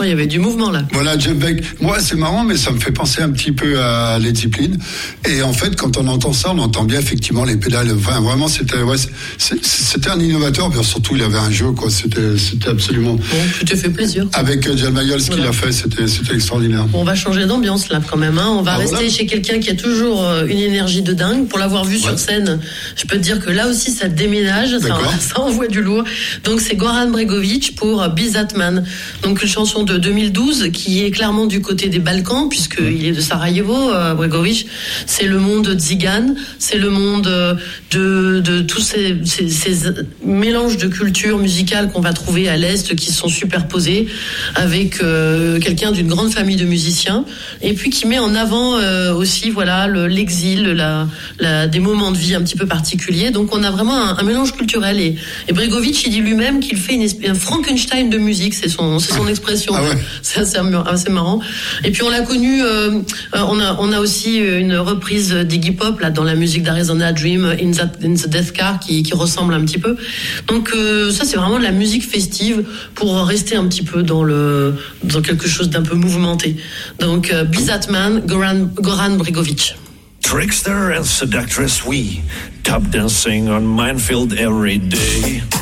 Il y avait du mouvement là. Voilà, Jeff Beck. Moi, c'est marrant, mais ça me fait penser un petit peu à Led Zeppelin. Et en fait, quand on entend ça, on entend bien effectivement les pédales. Enfin, vraiment, c'était un innovateur. Mais surtout, il avait un jeu, quoi. C'était absolument. Bon, tu te fais plaisir. Avec John Mayall, ce qu'il a fait, c'était extraordinaire. On va changer d'ambiance là, quand même. On va rester chez quelqu'un qui a toujours une énergie de dingue. Pour l'avoir vu sur scène, je peux te dire que là aussi, ça déménage. Ça envoie du lourd. Donc, c'est Goran Bregović pour Be That Man. Donc, une chanson de 2012 qui est clairement du côté des Balkans, puisqu'il est de Sarajevo, Bregović. C'est le monde tzigane, c'est le monde de tous ces mélanges de cultures musicales qu'on va trouver à l'Est qui sont superposés avec quelqu'un d'une grande famille de musiciens, et puis qui met en avant aussi l'exil, des moments de vie un petit peu particuliers. Donc on a vraiment un mélange culturel, et Bregović, il dit lui-même qu'il fait un Frankenstein de musique, c'est son expression. C'est assez marrant. Et puis on l'a connu, on a aussi une reprise d'Iggy Pop là dans la musique d'Arizona Dream, In the Death Car, qui ressemble un petit peu. Donc ça, c'est vraiment de la musique festive pour rester un petit peu dans quelque chose d'un peu mouvementé. Donc Be That Man, Goran Bregović. Trickster and seductress, we tap dancing on minefield every day.